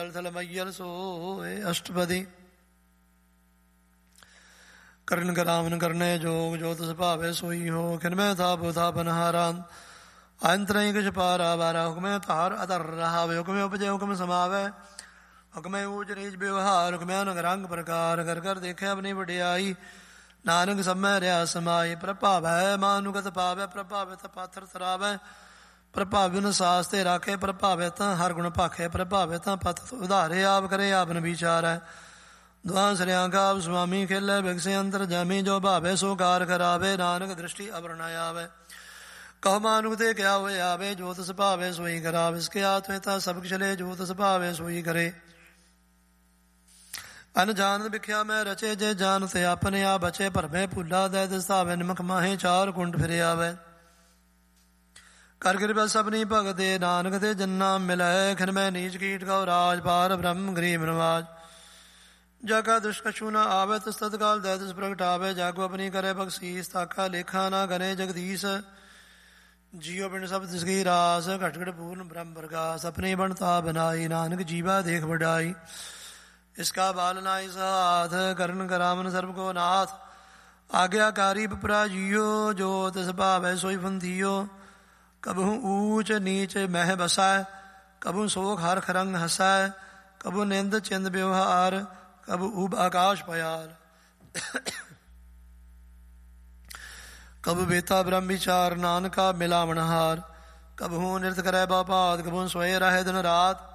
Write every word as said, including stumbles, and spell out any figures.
ਥਲਮਈਅਲ ਸੋਏ ਅਸ਼ਟਪਦੀ ਕਰਨ ਕਰਾਵਨ ਕਰਨੇ ਜੋਗ ਜੋ ਤਿਸ ਭਾਵੇ ਸੋਈ ਹੋ ਖਿਨਮੈ ਥਾਪੁ ਥਾਪਨਹਾਰਾ ਅੰਤਰਈ ਕਿਛ ਪਾਰਾ ਵਾਰਾ ਹੁਕਮੈ ਧਾਰ ਅਧਰ ਰਹਾਵੇ ਹੁਕਮੈ ਉਪਜੈ ਹੁਕਮ ਸਮਾਵੈ ਹੁਕਮੈ ਊਚ ਨੀਚ ਵਿਵਹਾਰ ਹੁਕਮੈ ਅਨੰਗ ਰੰਗ ਪ੍ਰਕਾਰ ਕਰ ਕਰ ਦੇਖਿਆ ਆਪਣੀ ਵਡਿਆਈ ਨਾਨਕ ਸਮੈ ਰਿਆ ਸਮਾਈ ਪ੍ਰਭਾਵੈ ਮਾਨੁਗਤ ਪਾਵੈ ਪ੍ਰਭਾਵਿਤ ਪਾਥਰ ਤਰਾਵੈ ਪ੍ਰਭਾਵਿਨ ਸਾਸ ਤੇ ਰਾਖੇ ਪ੍ਰਭਾਵਿਤ ਹਰ ਗੁਣ ਭਾਖੇ ਪ੍ਰਭਾਵਿਤ ਪਤ ਉਧਾਰੇ ਆਪ ਕਰੇ ਆਪਨ ਵਿਚਾਰੈ ਦੁਆ ਸਰਿਆ ਗਾਵ ਸੁਆਮੀ ਖੇਲੇ ਬਿਗਸੇ ਅੰਤਰ ਜਾਮੀ ਜੋ ਭਾਵੇ ਸੋ ਕਾਰ ਕਰਾਵੇ ਨਾਨਕ ਦ੍ਰਿਸ਼ਟੀ ਅਵਰਣ ਆਵੇ ਕਹ ਮਾਨੁਖ ਤੇ ਕਿਆ ਹੋਏ ਆਵੇ ਜੋ ਤਿਸ ਭਾਵੇ ਸੋਈ ਕਰਾਵੇ ਇਸਕੇ ਆਤਮੇ ਤਾ ਸਭ ਚਲੇ ਜੋ ਤਿਸ ਭਾਵੇ ਸੋਈ ਕਰੇ ਅਨ ਜਾਨ ਵਿਖਿਆ ਮੈਂ ਰਚੇ ਜੇ ਜਾਨ ਤੇ ਆਪਣੇ ਆ ਬਚੇ ਭਰਮੇ ਭੁੱਲਾ ਦੇ ਦਿਸਾਵੇ ਨਿਮਕ ਮਾਹੇ ਚਾਰ ਕੁੰਡ ਫਿਰ ਆਵੇ ਕਰ ਕਿਰਪਾ ਸਭਨੀ ਭਗਤੇ ਨਾਨਕ ਤੇ ਜੰਨਾ ਮਿਲੈ ਖਿਨ ਮੈਂ ਨੀਚ ਕੀਟ ਕਉ ਰਾਜ ਪਾਰ ਬ੍ਰਹਮ ਗਰੀਬ ਨਵਾਜ ਜਾ ਕਾ ਦੁਸ਼ ਕਛੂ ਨ ਆਵੇ ਤਿਸ ਤਤਕਾਲ ਦੇ ਤਿਸ ਪ੍ਰਗਟਾਵੇ ਜਾਗੋ ਆਪਣੀ ਕਰੇ ਬਖਸ਼ੀਸ ਤਾਕਾ ਲੇਖਾ ਨਾ ਗਨੇ ਜਗਦੀਸ਼ ਜੀਉ ਬਿਨ ਸਭ ਤਿਸ ਕੀ ਰਾਸ ਘਟ ਘਟ ਪੂਰਨ ਬ੍ਰਹਮ ਪ੍ਰਗਾਸ ਆਪਣੀ ਬਣਤਾ ਬਨਾਈ ਨਾਨਕ ਜੀਵਾ ਦੇਖ ਵਡਾਈ ਇਸਕਾ ਬਾਲ ਨਾਈ ਸਾਥ ਕਰਨ ਕਰਾਵਨ ਸਰਬ ਕੋ ਨਾਥ ਆਗਿਆਕਾਰੀ ਬਪਰਾ ਜੀਓ ਜੋ ਤਿਸ ਭਾਵੈ ਸੋਈ ਫੰਥੀਓ ਕਬਹੂ ਊਚ ਨੀਚ ਮਹਿ ਬਸੈ ਕਬੂ ਸੋਖ ਹਰ ਖਰੰਗ ਹਸੈ ਕਬੂ ਨਿੰਦ ਚਿੰਦ ਵਿਵਹਾਰ ਕਬੂ ਉਬ ਆਕਾਸ਼ ਪਿਆਲ ਕਬੂ ਬੇਤਾ ਬ੍ਰਹਮ ਵਿਚਾਰ ਨਾਨਕਾ ਮਿਲਾਵਣ ਹਾਰ ਕਬਹੂ ਨਿਰਤ ਕਰੈ ਬਾਪਾਤ ਕਬੂ ਸੋਏ ਰਹੇ ਦਿਨ ਰਾਤ